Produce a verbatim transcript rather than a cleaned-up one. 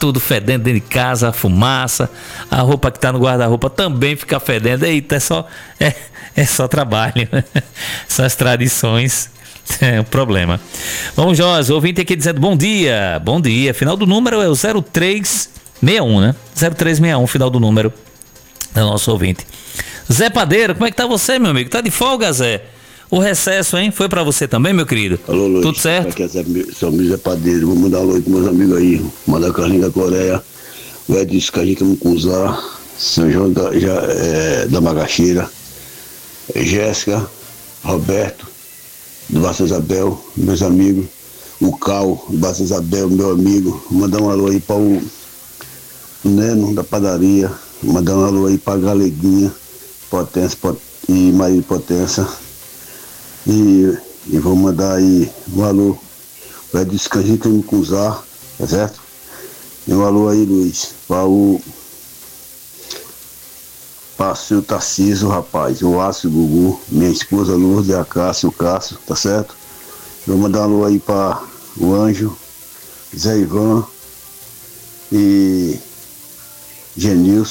tudo fedendo dentro de casa, a fumaça, a roupa que tá no guarda-roupa também fica fedendo. Eita, é só, é, é só trabalho. São as tradições, é um problema. Vamos, Jorge, ouvinte aqui dizendo bom dia, bom dia. Final do número é o zero três seis um, né? zero três seis um, final do número do nosso ouvinte. Zé Padeiro, como é que tá você, meu amigo? Tá de folga, Zé? O recesso, hein? Foi pra você também, meu querido? Alô, Luiz. Tudo certo? Aqui é Zé, sou Zé Padeiro. Vou mandar um alô pros meus amigos aí. Mandar Carlinhos da Coreia, o Edson Cajica Mucunzá, São João da, já, é, da Magacheira, Jéssica, Roberto, do Basta Isabel, meus amigos, o Cal, do Basta Isabel, meu amigo. Mandar um alô aí para o Neno da padaria. Mandar um alô aí para Galeguinha, Potência Pot... e Maria Potência. E, e vou mandar aí um alô para Edson Cajica Mucunzá, tá certo? E um alô aí, Luiz, para o para o seu Tarcísio, rapaz, o Ácio Gugu, minha esposa Lourdes, a Cássio, o Cássio, tá certo? Vou mandar um alô aí para o Anjo, Zé Ivan e Genilson.